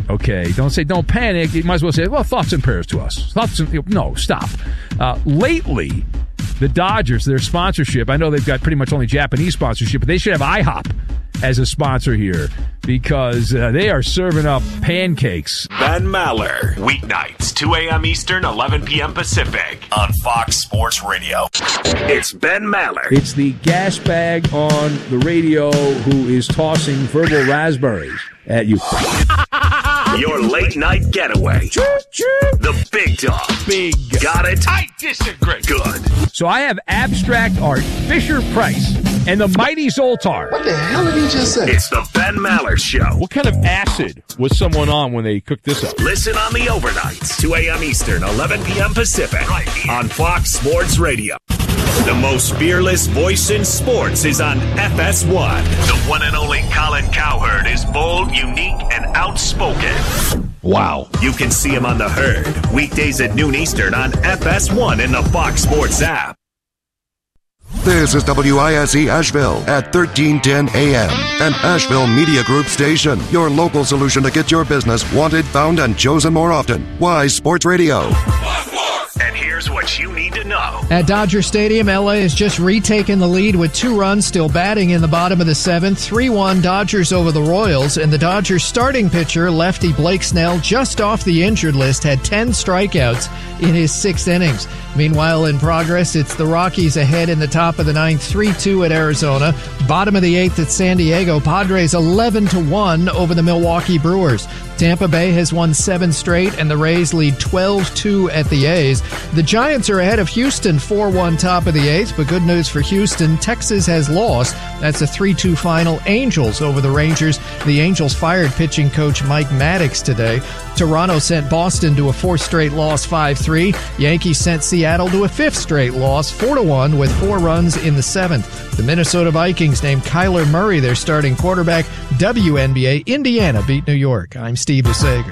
Okay, don't panic. You might as well say, well, thoughts and prayers to us. No, stop. Lately, the Dodgers, their sponsorship, I know they've got pretty much only Japanese sponsorship, but they should have IHOP as a sponsor here because they are serving up pancakes. Ben Maller, weeknights, 2 a.m. Eastern, 11 p.m. Pacific, on Fox Sports Radio. It's Ben Maller. It's the gas bag on the radio who is tossing verbal raspberries at you. Your late night getaway. The big dog. Big. Got it? I disagree. Good. So I have abstract art, Fisher-Price, and the mighty Zoltar. What the hell did he just say? It's the Ben Maller Show. What kind of acid was someone on when they cooked this up? Listen on the overnights, 2 a.m. Eastern, 11 p.m. Pacific, right here on Fox Sports Radio. The most fearless voice in sports is on FS1. The one and only Colin Cowherd is bold, unique, and outspoken. Wow. You can see him on The Herd, weekdays at noon Eastern on FS1 and the Fox Sports app. This is WISE Asheville at 1310 AM, an Asheville Media Group station. Your local solution to get your business wanted, found, and chosen more often. Wise Sports Radio. And here's what you need to know. At Dodger Stadium, LA has just retaken the lead with 2 runs, still batting in the bottom of the 7th. 3-1 Dodgers over the Royals, and the Dodgers starting pitcher, lefty Blake Snell, just off the injured list, had 10 strikeouts in his 6 innings. Meanwhile, in progress, it's the Rockies ahead in the top of the 9th, 3-2 at Arizona. Bottom of the 8th at San Diego. Padres 11-1 over the Milwaukee Brewers. Tampa Bay has won 7 straight, and the Rays lead 12-2 at the A's. The Giants are ahead of Houston 4-1 top of the 8th, but good news for Houston, Texas has lost. That's a 3-2 final. Angels over the Rangers. The Angels fired pitching coach Mike Maddox today. Toronto sent Boston to a 4th straight loss 5-3. Yankees sent Seattle to a 5th straight loss 4-1 with 4 runs in the 7th. The Minnesota Vikings named Kyler Murray their starting quarterback. WNBA, Indiana beat New York. I'm Steve DeSager.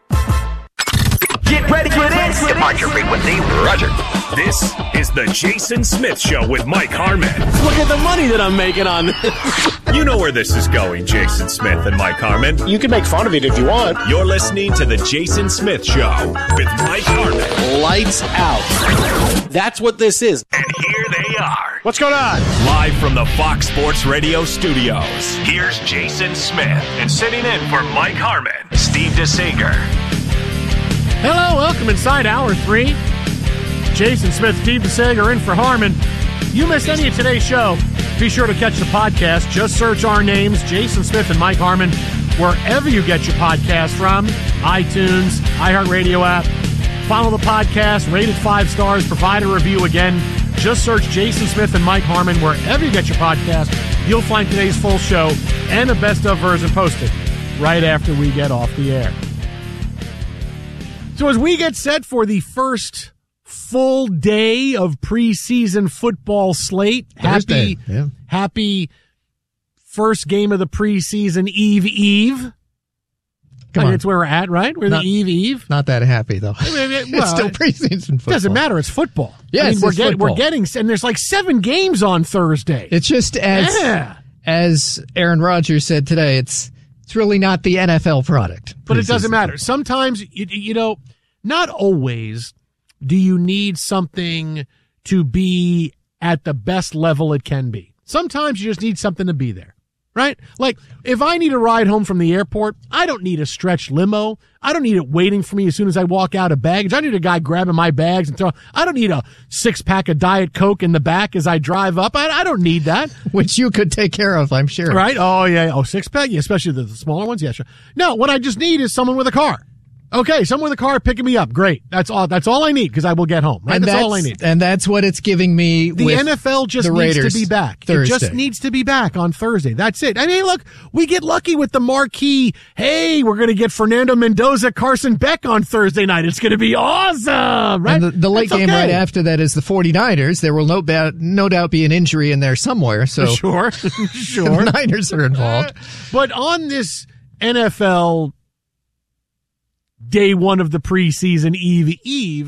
Get ready for this. On your frequency, Roger. This is the Jason Smith Show with Mike Harmon. Look at the money that I'm making on this. You know where this is going, Jason Smith and Mike Harmon. You can make fun of it if you want. You're listening to the Jason Smith Show with Mike Harmon. Lights out. That's what this is. And here they are. What's going on? Live from the Fox Sports Radio studios. Here's Jason Smith. And sitting in for Mike Harmon, Steve DeSager. Hello, welcome inside Hour 3. Jason Smith, Steve DeSager in for Harmon. You missed any of today's show, be sure to catch the podcast. Just search our names, Jason Smith and Mike Harmon, wherever you get your podcast from. iTunes, iHeartRadio app. Follow the podcast, rate it 5 stars, provide a review again. Just search Jason Smith and Mike Harmon wherever you get your podcast. You'll find today's full show and a best-of version posted right after we get off the air. So as we get set for the first full day of preseason football slate, happy first game of the preseason eve. That's where we're at, right? We're the eve. Not that happy, though. It's still preseason football. Doesn't matter. It's football. Yes, we're getting, and there's like 7 games on Thursday. It's just as Aaron Rodgers said today, it's really not the NFL product. But it doesn't matter. Sometimes, you know, not always do you need something to be at the best level it can be. Sometimes you just need something to be there, right? Like, if I need a ride home from the airport, I don't need a stretched limo. I don't need it waiting for me as soon as I walk out of baggage. I need a guy grabbing my bags and I don't need a 6-pack of Diet Coke in the back as I drive up. I don't need that. Which you could take care of, I'm sure. Right? Oh, yeah. Oh, 6-pack? Yeah, especially the smaller ones? Yeah, sure. No, what I just need is someone with a car. Okay, someone with a car picking me up. Great. That's all I need because I will get home. Right? That's all I need. And that's what it's giving me the with NFL just needs to be back. Thursday. It just needs to be back on Thursday. That's it. I mean, look, we get lucky with the marquee. Hey, we're going to get Fernando Mendoza, Carson Beck on Thursday night. It's going to be awesome, right? And the late game right after that is the 49ers. There will no doubt be an injury in there somewhere. So Sure. The Niners are involved. But on this NFL day one of the preseason eve,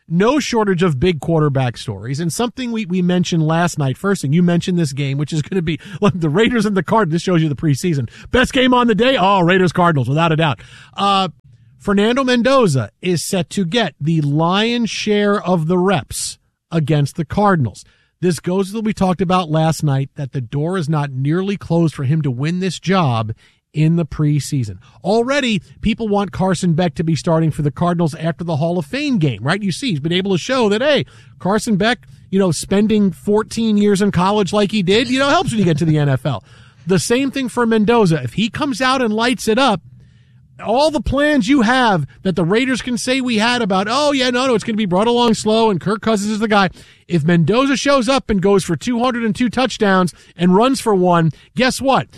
no shortage of big quarterback stories. And something we mentioned last night, first thing, you mentioned this game, which is going to be, look, the Raiders and the Cardinals. This shows you the preseason. Best game on the day? Oh, Raiders-Cardinals, without a doubt. Fernando Mendoza is set to get the lion's share of the reps against the Cardinals. This goes to what we talked about last night, that the door is not nearly closed for him to win this job in the preseason. Already, people want Carson Beck to be starting for the Cardinals after the Hall of Fame game, right? You see, he's been able to show that, hey, Carson Beck, spending 14 years in college like he did, helps when you get to the NFL. The same thing for Mendoza. If he comes out and lights it up, all the plans you have that the Raiders can say we had about, oh, yeah, no, it's going to be brought along slow and Kirk Cousins is the guy. If Mendoza shows up and goes for 202 touchdowns and runs for one, guess what?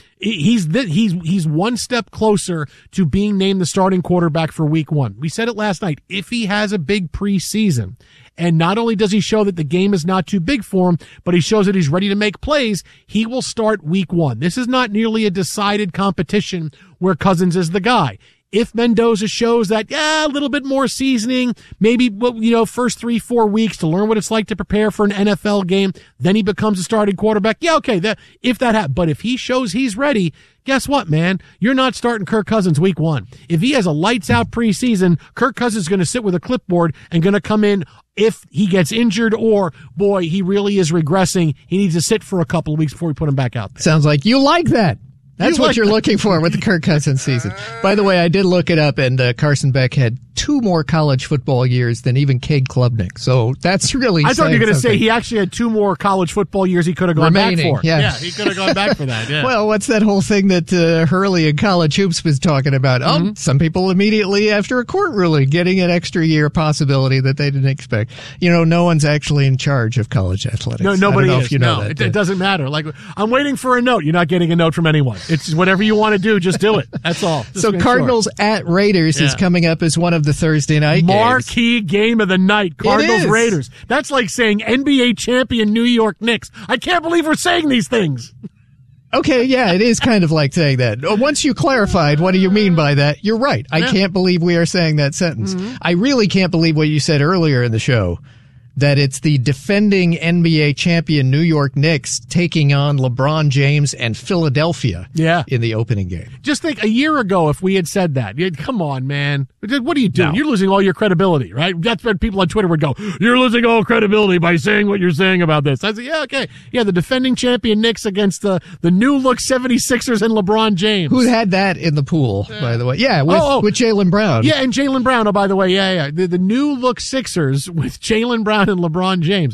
He's one step closer to being named the starting quarterback for week 1. We said it last night. If he has a big preseason, and not only does he show that the game is not too big for him, but he shows that he's ready to make plays, he will start week 1. This is not nearly a decided competition where Cousins is the guy. If Mendoza shows that, a little bit more seasoning, maybe, first 3-4 weeks to learn what it's like to prepare for an NFL game, then he becomes a starting quarterback. Yeah, okay, if that happens. But if he shows he's ready, guess what, man? You're not starting Kirk Cousins week 1. If he has a lights-out preseason, Kirk Cousins is going to sit with a clipboard and going to come in if he gets injured or, boy, he really is regressing. He needs to sit for a couple of weeks before we put him back out there. Sounds like you like that. That's what you're looking for with the Kirk Cousins season. By the way, I did look it up, and Carson Beck had 2 more college football years than even Cade Klubnik. So that's really I thought you were going to say he actually had 2 more college football years he could have gone back for. Yeah, he could have gone back for that. Yeah. Well, what's that whole thing that Hurley in College Hoops was talking about? Mm-hmm. Some people immediately after a court ruling getting an extra year possibility that they didn't expect. No one's actually in charge of college athletics. No, nobody I don't know is. If you know that. It doesn't matter. Like, I'm waiting for a note. You're not getting a note from anyone. It's whatever you want to do, just do it. That's all. So Cardinals at Raiders is coming up as one of the Thursday night marquee game of the night. Cardinals Raiders. That's like saying NBA champion New York Knicks. I can't believe we're saying these things. Okay, yeah, it is kind of like saying that. Once you clarified what do you mean by that, you're right. I can't believe we are saying that sentence. Mm-hmm. I really can't believe what you said earlier in the show, that it's the defending NBA champion New York Knicks taking on LeBron James and Philadelphia in the opening game. Just think, a year ago, if we had said that, come on, man. What are you doing? No. You're losing all your credibility, right? That's when people on Twitter would go, you're losing all credibility by saying what you're saying about this. I said, yeah, okay. Yeah, the defending champion Knicks against the new look 76ers and LeBron James. Who had that in the pool, by the way? Yeah, with Jaylen Brown. Yeah, and Jaylen Brown, oh, by the way, yeah. The new look Sixers with Jaylen Brown and LeBron James.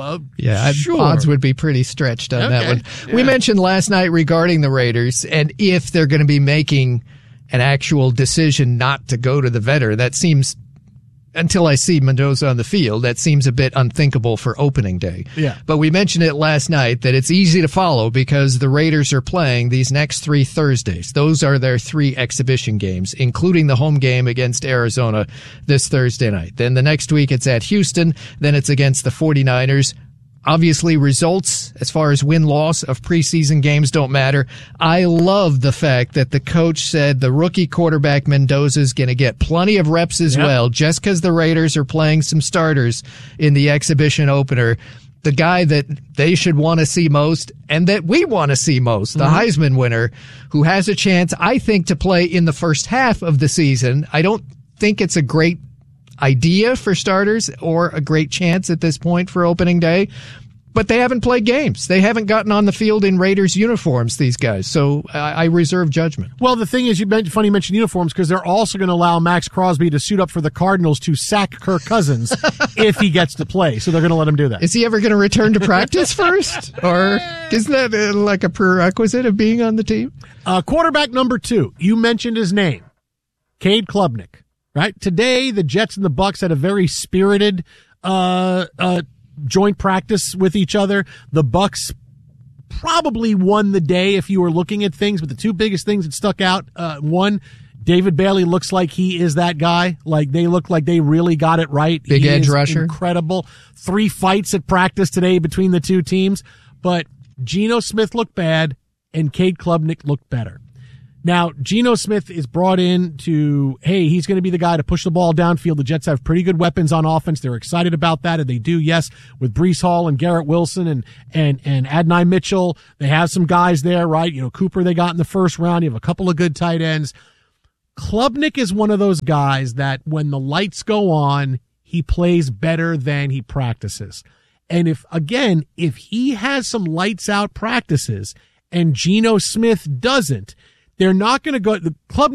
Sure. Odds would be pretty stretched on that one. Yeah. We mentioned last night regarding the Raiders and if they're going to be making an actual decision not to go to the veteran. That seems, until I see Mendoza on the field, that seems a bit unthinkable for opening day. Yeah. But we mentioned it last night that it's easy to follow because the Raiders are playing these next 3 Thursdays. Those are their 3 exhibition games, including the home game against Arizona this Thursday night. Then the next week it's at Houston. Then it's against the 49ers. Obviously, results as far as win-loss of preseason games don't matter. I love the fact that the coach said the rookie quarterback Mendoza is going to get plenty of reps as well, just because the Raiders are playing some starters in the exhibition opener. The guy that they should want to see most and that we want to see most, the Heisman winner, who has a chance, I think, to play in the first half of the season. I don't think it's a great idea for starters or a great chance at this point for opening day, but they haven't played games. They haven't gotten on the field in Raiders uniforms, these guys, so I reserve judgment. Well, the thing is, you mentioned uniforms because they're also going to allow Max Crosby to suit up for the Cardinals to sack Kirk Cousins if he gets to play, so they're going to let him do that. Is he ever going to return to practice first? Or isn't that like a prerequisite of being on the team? Quarterback number 2, you mentioned his name, Cade Klubnik. Right? Today, the Jets and the Bucs had a very spirited joint practice with each other. The Bucs probably won the day if you were looking at things, but the 2 biggest things that stuck out, one, David Bailey looks like he is that guy. Like, they look like they really got it right. Big edge rusher. Incredible. 3 fights at practice today between the 2 teams. But Geno Smith looked bad, and Cade Klubnik looked better. Now, Geno Smith is brought in to, hey, he's going to be the guy to push the ball downfield. The Jets have pretty good weapons on offense. They're excited about that, and they do, yes, with Breece Hall and Garrett Wilson and Adonai Mitchell. They have some guys there, right? You know, Cooper they got in the first round. You have a couple of good tight ends. Klubnik is one of those guys that when the lights go on, he plays better than he practices. And if he has some lights out practices and Geno Smith doesn't, they're not going to go. The Klubnik